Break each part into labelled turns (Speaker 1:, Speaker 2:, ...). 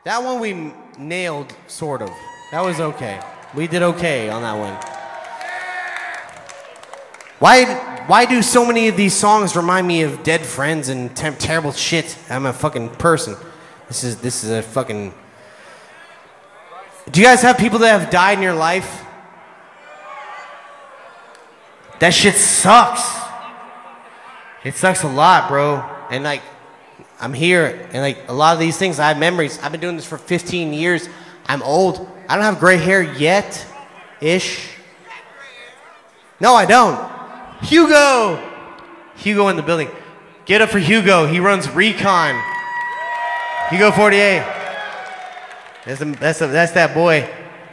Speaker 1: That one we nailed, sort of. That was okay. We did okay on that one. Why do so many of these songs remind me of dead friends and terrible shit? I'm a fucking person. This is a fucking... Do you guys have people that have died in your life? That shit sucks. It sucks a lot, bro. And like, I'm here, and like a lot of these things, I have memories. I've been doing this for 15 years. I'm old. I don't have gray hair yet, ish. No, I don't. Hugo in the building. Get up for Hugo. He runs Recon. Hugo 48. That's that boy.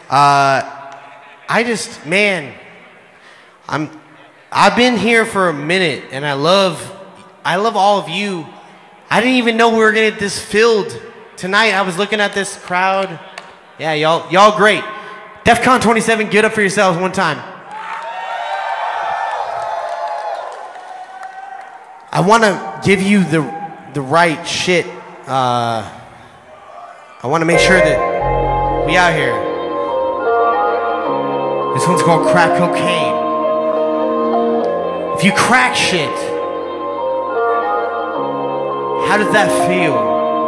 Speaker 1: I've been here for a minute, and I love all of you. I didn't even know we were gonna get this filled tonight. I was looking at this crowd. Yeah, y'all great. DEFCON 27, get up for yourselves one time. I want to give you the right shit. I want to make sure that we out here. This one's called Crack Cocaine. If you crack shit, how does that feel?